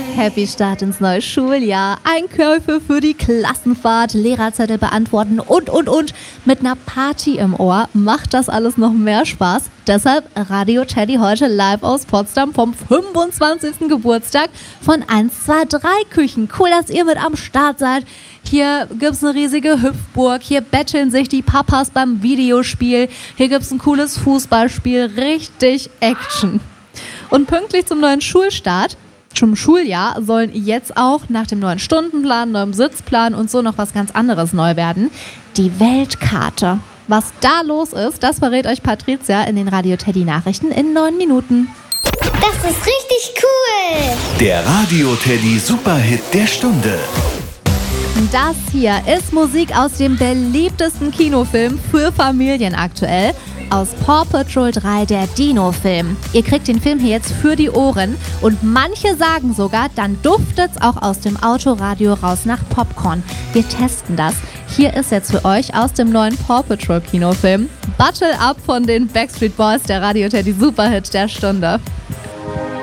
Happy Start ins neue Schuljahr, Einkäufe für die Klassenfahrt, Lehrerzettel beantworten und. Mit einer Party im Ohr macht das alles noch mehr Spaß. Deshalb Radio Teddy heute live aus Potsdam vom 25. Geburtstag von 123 Küchen. Cool, dass ihr mit am Start seid. Hier gibt's eine riesige Hüpfburg, hier betteln sich die Papas beim Videospiel, hier gibt's ein cooles Fußballspiel, richtig Action. Und pünktlich zum neuen Schulstart, zum Schuljahr, sollen jetzt auch nach dem neuen Stundenplan, neuem Sitzplan und so noch was ganz anderes neu werden. Die Weltkarte. Was da los ist, das verrät euch Patricia in den Radio Teddy Nachrichten in 9 Minuten. Das ist richtig cool! Der Radio Teddy Superhit der Stunde. Das hier ist Musik aus dem beliebtesten Kinofilm für Familien aktuell. Aus Paw Patrol 3, der Dino-Film. Ihr kriegt den Film hier jetzt für die Ohren und manche sagen sogar, dann duftet's auch aus dem Autoradio raus nach Popcorn. Wir testen das. Hier ist jetzt für euch aus dem neuen Paw Patrol Kinofilm Buttle Up von den Backstreet Boys, der Radio Teddy Superhit der Stunde.